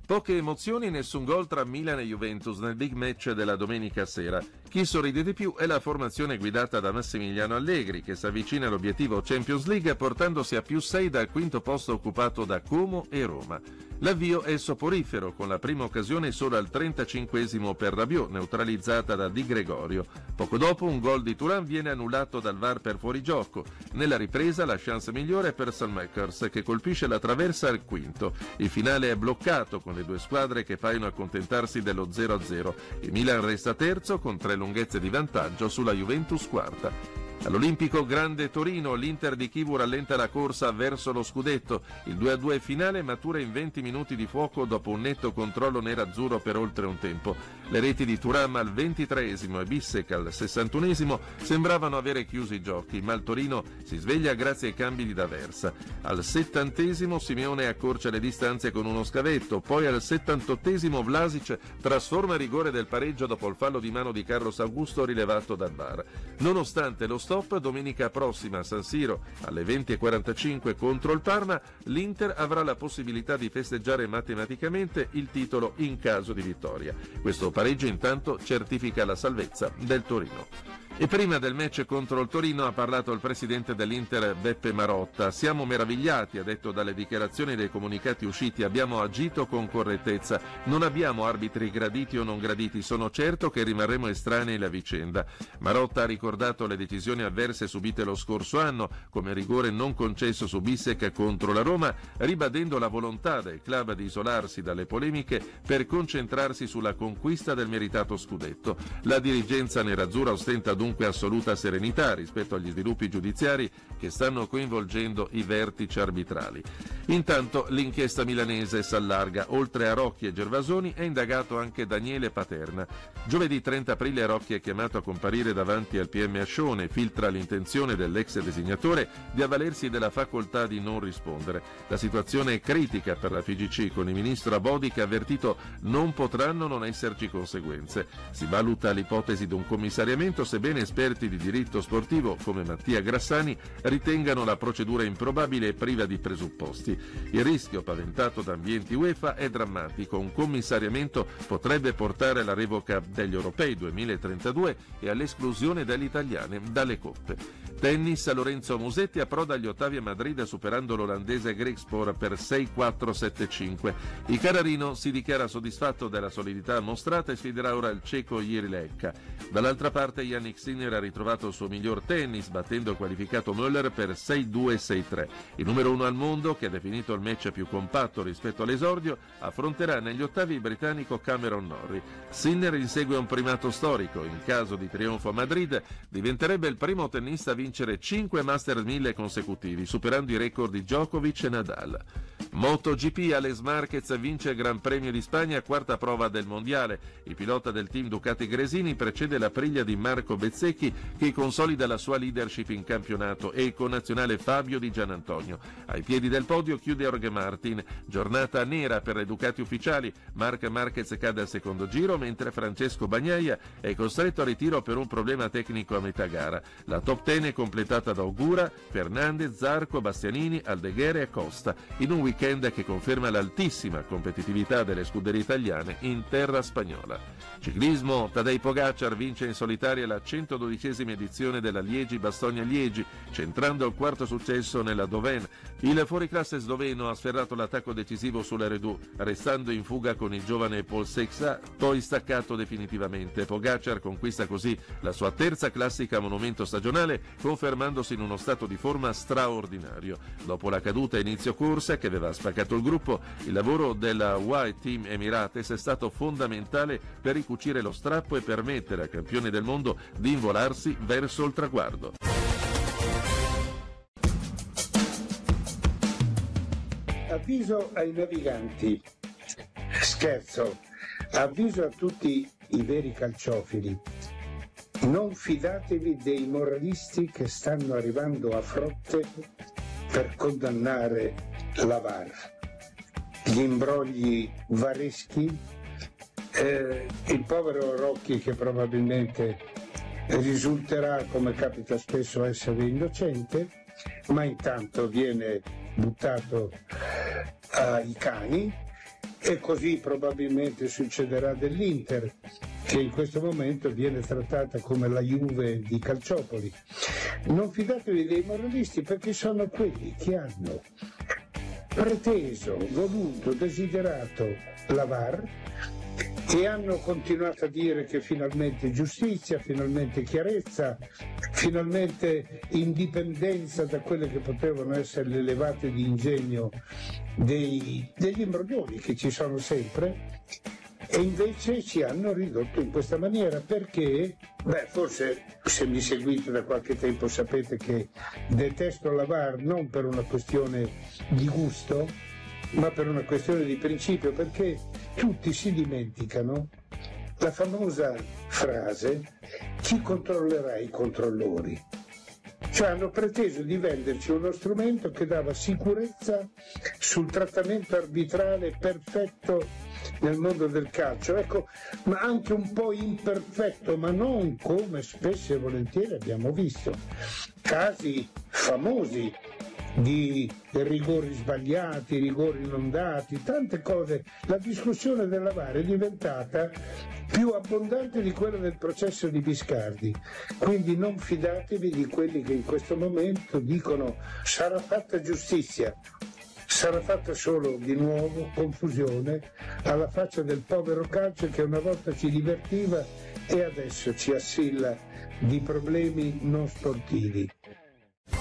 Poche emozioni, nessun gol tra Milan e Juventus nel big match della domenica sera. Chi sorride di più è la formazione guidata da Massimiliano Allegri, che si avvicina all'obiettivo Champions League portandosi a +6 dal quinto posto occupato da Como e Roma. L'avvio è soporifero, con la prima occasione solo al 35esimo per Rabiot, neutralizzata da Di Gregorio. Poco dopo un gol di Thuram viene annullato dal VAR per fuorigioco. Nella ripresa la chance migliore è per Salmakers, che colpisce la traversa al quinto. Il finale è bloccato con le due squadre che paiono accontentarsi dello 0-0. Il Milan resta terzo con 3 lunghezze di vantaggio sulla Juventus quarta. All'Olimpico Grande Torino l'Inter di Chivu rallenta la corsa verso lo scudetto. Il 2-2 finale matura in 20 minuti di fuoco dopo un netto controllo nerazzurro per oltre un tempo. Le reti di Thuram al 23esimo e Bissek al 61esimo sembravano avere chiuso i giochi, ma il Torino si sveglia grazie ai cambi di D'Aversa. Al 70esimo Simeone accorcia le distanze con uno scavetto, poi al 78esimo Vlasic trasforma il rigore del pareggio dopo il fallo di mano di Carlos Augusto rilevato dal VAR. Nonostante lo stop, domenica prossima a San Siro alle 20:45 contro il Parma, l'Inter avrà la possibilità di festeggiare matematicamente il titolo in caso di vittoria. Questo pareggio intanto certifica la salvezza del Torino. E prima del match contro il Torino ha parlato il presidente dell'Inter Beppe Marotta. Siamo meravigliati, ha detto, dalle dichiarazioni e dei comunicati usciti, abbiamo agito con correttezza, non abbiamo arbitri graditi o non graditi, sono certo che rimarremo estranei alla vicenda. Marotta ha ricordato le decisioni avverse subite lo scorso anno, come rigore non concesso su Bissek contro la Roma, ribadendo la volontà del club di isolarsi dalle polemiche per concentrarsi sulla conquista del meritato scudetto. La dirigenza nerazzurra ostenta dunque assoluta serenità rispetto agli sviluppi giudiziari che stanno coinvolgendo i vertici arbitrali. Intanto l'inchiesta milanese s'allarga. Oltre a Rocchi e Gervasoni è indagato anche Daniele Paterna. Giovedì 30 aprile Rocchi è chiamato a comparire davanti al PM Ascione, filtra l'intenzione dell'ex designatore di avvalersi della facoltà di non rispondere. La situazione è critica per la FIGC, con il ministro Abodi che ha avvertito non potranno non esserci conseguenze. Si valuta l'ipotesi di un commissariamento, sebbene esperti di diritto sportivo come Mattia Grassani ritengano la procedura improbabile e priva di presupposti. Il rischio paventato da ambienti UEFA è drammatico. Un commissariamento potrebbe portare alla revoca degli europei 2032 e all'esclusione delle italiane dalle coppe. Tennis, Lorenzo Musetti approda agli ottavi a Madrid superando l'olandese Griekspoor per 6-4-7-5. Il Canarino si dichiara soddisfatto della solidità mostrata e sfiderà ora il ceco Jiri Lekka. Dall'altra parte Yannick Sinner ha ritrovato il suo miglior tennis battendo il qualificato Müller per 6-2-6-3. Il numero 1 al mondo, che ha definito il match più compatto rispetto all'esordio, affronterà negli ottavi il britannico Cameron Norrie. Sinner insegue un primato storico. In caso di trionfo a Madrid diventerebbe il primo tennista a vincere 5 Masters 1000 consecutivi, superando i record di Djokovic e Nadal. MotoGP, Alex Marquez vince il Gran Premio di Spagna, quarta prova del mondiale. Il pilota del team Ducati Gresini precede la priglia di Marco Bezzecchi, che consolida la sua leadership in campionato, e il connazionale Fabio Di Gianantonio. Ai piedi del podio chiude Jorge Martin. Giornata nera per le Ducati ufficiali. Marc Marquez cade al secondo giro, mentre Francesco Bagnaia è costretto a ritiro per un problema tecnico a metà gara. La top 10 è completata da Ogura, Fernandez, Zarco, Bastianini, Aldeguer e Costa, in un weekend che conferma l'altissima competitività delle scuderie italiane in terra spagnola. Ciclismo, Tadej Pogacar vince in solitaria la 112esima edizione della Liegi-Bastogne-Liegi, centrando il quarto successo nella Dauphiné. Il fuoriclasse sloveno ha sferrato l'attacco decisivo sulla Redù, restando in fuga con il giovane Paul Sexta, poi staccato definitivamente. Pogacar conquista così la sua terza classica monumento stagionale, confermandosi in uno stato di forma straordinario. Dopo la caduta a inizio corsa che aveva spaccato il gruppo, il lavoro della White Team Emirates è stato fondamentale per ricucire lo strappo e permettere al campione del mondo di involarsi verso il traguardo. Avviso ai naviganti, scherzo, avviso a tutti i veri calciofili: non fidatevi dei moralisti che stanno arrivando a frotte per condannare la VAR. Gli imbrogli vareschi, il povero Rocchi, che probabilmente risulterà, come capita spesso, essere innocente, ma intanto viene buttato ai cani, e così probabilmente succederà dell'Inter, che in questo momento viene trattata come la Juve di Calciopoli. Non fidatevi dei moralisti, perché sono quelli che hanno preteso, voluto, desiderato la VAR, e hanno continuato a dire che finalmente giustizia, finalmente chiarezza, finalmente indipendenza da quelle che potevano essere le levate di ingegno degli imbroglioni che ci sono sempre, e invece ci hanno ridotto in questa maniera. Perché? Forse se mi seguite da qualche tempo sapete che detesto la VAR non per una questione di gusto, ma per una questione di principio, perché tutti si dimenticano la famosa frase: chi controllerà i controllori? Cioè hanno preteso di venderci uno strumento che dava sicurezza sul trattamento arbitrale perfetto nel mondo del calcio, ecco, ma anche un po' imperfetto, ma non come spesso e volentieri abbiamo visto. Casi famosi di rigori sbagliati, rigori non dati, tante cose. La discussione della VAR è diventata più abbondante di quella del processo di Biscardi, quindi non fidatevi di quelli che in questo momento dicono sarà fatta giustizia. Sarà fatta solo di nuovo confusione alla faccia del povero calcio che una volta ci divertiva e adesso ci assilla di problemi non sportivi.